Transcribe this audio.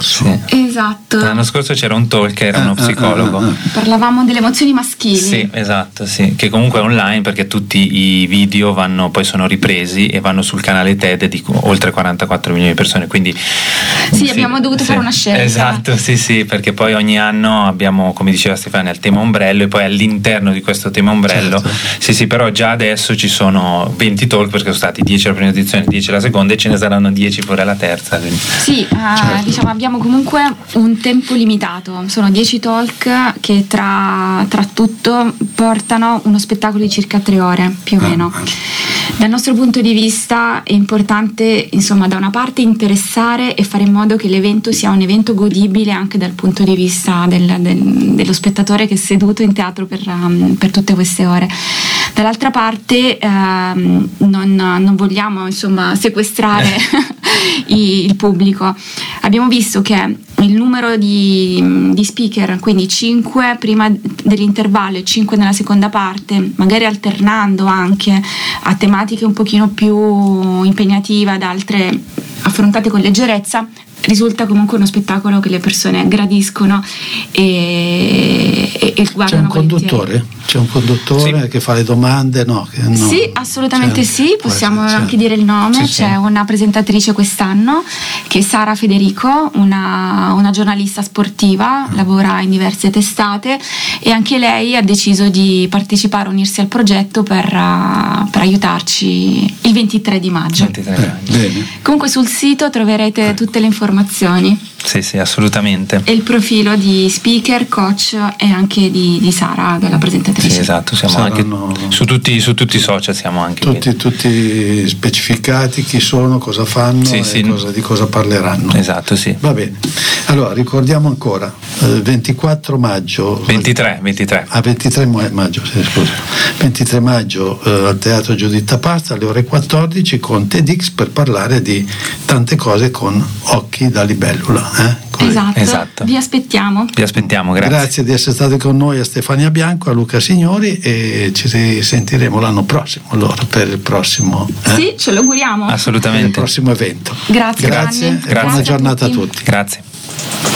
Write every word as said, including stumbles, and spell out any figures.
scorso. Sì. Esatto. L'anno scorso c'era un talk, era uno ah, psicologo. Ah, ah, ah. Parlavamo delle emozioni maschili. Sì, esatto, sì, che comunque è online perché tutti i video vanno, poi sono ripresi e vanno sul canale TED di oltre quarantaquattro milioni di persone, quindi sì, sì abbiamo dovuto sì, fare una scelta. Esatto, sì, sì, perché poi ogni anno abbiamo, come diceva Stefania, il tema ombrello e poi all'interno di questo tema ombrello, certo. sì, sì, però già adesso ci sono venti talk perché sono stati dieci alla prima edizione, dieci alla seconda e ce ne saranno dieci pure alla terza. Quindi. Sì, uh, certo. diciamo abbiamo comunque un tempo limitato, sono dieci talk che tra, tra tutto portano uno spettacolo di circa tre ore più o meno. Dal nostro punto di vista è importante, insomma, da una parte interessare e fare in modo che l'evento sia un evento godibile anche dal punto di vista del, del, dello spettatore che è seduto in teatro per, um, per tutte queste ore. Dall'altra parte um, non, non vogliamo, insomma, sequestrare il pubblico. Abbiamo visto che il numero di, di speaker, quindi cinque prima dell'intervallo e cinque nella seconda parte, magari alternando anche a tematiche un pochino più impegnative ad altre affrontate con leggerezza, risulta comunque uno spettacolo che le persone gradiscono e, e, e guardano. C'è un conduttore? C'è un conduttore sì. che fa le domande? No, che no. Sì, assolutamente c'è, sì, possiamo anche c'è. dire il nome. Sì, c'è sì. una presentatrice quest'anno che è Sara Federico, una, una giornalista sportiva, mm. lavora in diverse testate e anche lei ha deciso di partecipare, unirsi al progetto per, uh, per aiutarci il ventitré di maggio. ventitré di maggio. Bene. Comunque sul sito troverete eh. tutte le informazioni. Sì, sì, assolutamente. E il profilo di speaker, coach e anche di, di Sara, della presentatrice. Sì, esatto, siamo Saranno anche su tutti, su tutti i social siamo anche tutti, tutti specificati chi sono, cosa fanno sì, e sì. Cosa, di cosa parleranno. Esatto, sì. Va bene. Allora, ricordiamo ancora, eh, ventiquattro maggio ventitré, ventitré. Ah, ventitré maggio, sì, scusa. ventitré maggio eh, al Teatro Giuditta Pazza alle ore quattordici con TEDx per parlare di tante cose con occhi da libellula. Eh? Esatto. esatto, vi aspettiamo. Vi aspettiamo, grazie. Grazie di essere stati con noi a Stefania Bianco, a Luca Signori e ci sentiremo l'anno prossimo allora per il prossimo eh? Sì, ce lo auguriamo. Assolutamente. Per il prossimo evento. Grazie, grazie, Gianni. e grazie buona giornata a tutti. Grazie.